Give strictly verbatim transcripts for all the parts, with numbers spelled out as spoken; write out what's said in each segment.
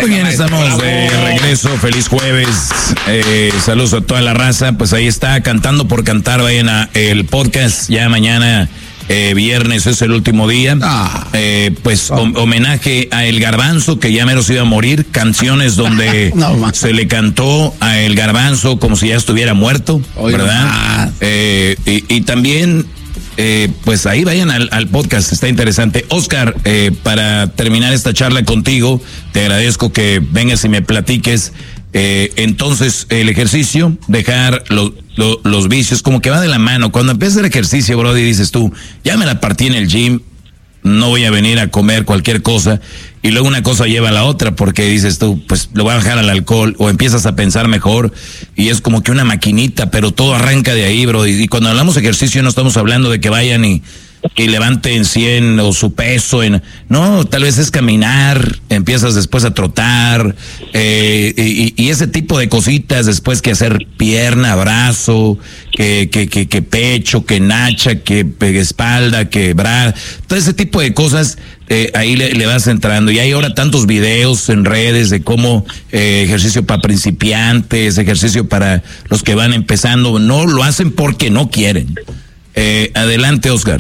Muy bien, estamos de regreso. Feliz jueves. Eh, saludos a toda la raza. Pues ahí está, Cantando por Cantar. Vayan a el podcast. Ya mañana, eh, viernes, es el último día. Ah. Eh, pues oh. homenaje a El Garbanzo, que ya menos iba a morir. Canciones donde no, se le cantó a El Garbanzo como si ya estuviera muerto, Oye, ¿verdad? Eh, y, y también... Eh, pues ahí vayan al, al podcast, está interesante. Oscar, eh, para terminar esta charla contigo, te agradezco que vengas y me platiques. Eh, entonces, el ejercicio, dejar lo, lo, los vicios, como que va de la mano. Cuando empiezas el ejercicio, Brody, dices tú, ya me la partí en el gym, no voy a venir a comer cualquier cosa, y luego una cosa lleva a la otra, porque dices tú, pues lo voy a dejar al alcohol, o empiezas a pensar mejor, y es como que una maquinita, pero todo arranca de ahí, bro, y, y cuando hablamos de ejercicio no estamos hablando de que vayan y, y levanten cien o su peso, en no, tal vez es caminar, empiezas después a trotar, eh, y, y ese tipo de cositas, después que hacer pierna, brazo, que, que, que, que pecho, que nacha, que espalda, que brazo, todo ese tipo de cosas, eh, ahí le, le vas entrando. Y hay ahora tantos videos en redes de cómo eh, ejercicio para principiantes, ejercicio para los que van empezando, no lo hacen porque no quieren. Eh, adelante, Oscar.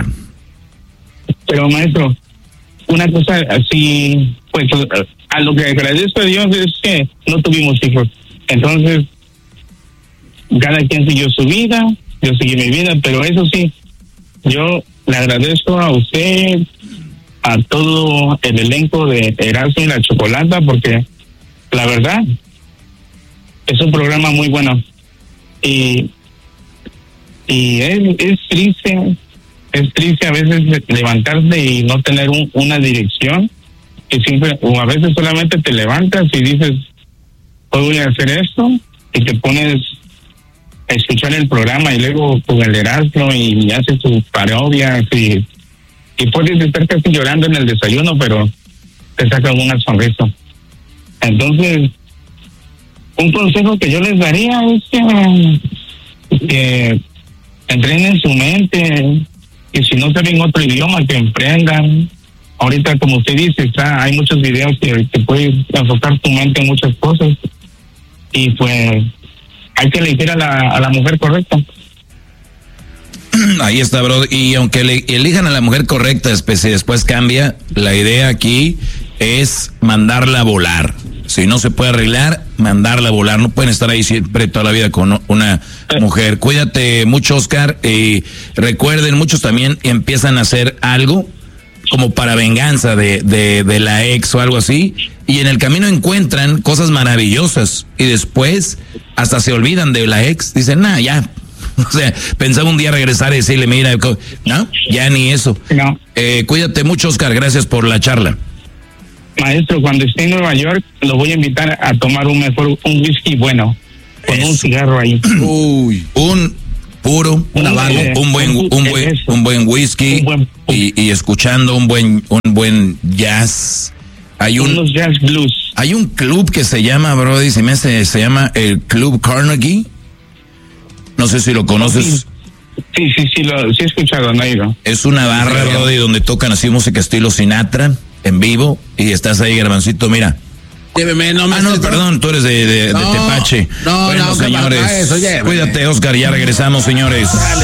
Pero maestro, una cosa así, pues a lo que agradezco a Dios es que no tuvimos hijos. Entonces, cada quien siguió su vida, yo seguí mi vida, pero eso sí, yo le agradezco a usted, a todo el elenco de Erasmo y la Chocolata, porque la verdad es un programa muy bueno. Y, y es, es triste. Es triste a veces levantarte y no tener un, una dirección, que siempre, o a veces solamente te levantas y dices, hoy voy a hacer esto, y te pones a escuchar el programa y luego con el Erasmo y haces tus parodias y, y puedes estar casi llorando en el desayuno, pero te saca una sonrisa. Entonces, un consejo que yo les daría es que, que entrenen su mente. Y si no saben otro idioma, que emprendan. Ahorita, como usted dice, está, hay muchos videos que, que puedes enfocar tu mente en muchas cosas. Y pues hay que elegir a la, a la mujer correcta. Ahí está, bro. Y aunque le, elijan a la mujer correcta, después, después cambia, la idea aquí es mandarla a volar. Si no se puede arreglar, mandarla a volar. No pueden estar ahí siempre toda la vida con una mujer. Cuídate mucho, Oscar. Y recuerden, muchos también empiezan a hacer algo como para venganza de, de, de la ex o algo así. Y en el camino encuentran cosas maravillosas. Y después hasta se olvidan de la ex. Dicen, nah, ya. O sea, pensaba un día regresar y decirle, mira, no, ya ni eso. No. Eh, cuídate mucho, Oscar. Gracias por la charla. Maestro, cuando esté en Nueva York, lo voy a invitar a tomar un mejor, un whisky bueno, con Eso. un cigarro ahí. Uy, un puro, una un, eh, un buen, un, un buen, eso. un buen whisky un buen, y, y escuchando un buen, un buen jazz. Hay un, unos jazz blues. Hay un club que se llama, Brody, se me hace, se llama el Club Carnegie. No sé si lo conoces. Sí, sí, sí, lo, sí he escuchado, no he ido. Es una barra, Brody, donde tocan así música estilo Sinatra en vivo, y estás ahí, Garbancito, mira. Lléveme, no me ah, no, estoy... perdón, tú eres de, de, no, de Tepache. No, bueno, no, señores, eso, cuídate, Oscar, ya regresamos, señores. Dale.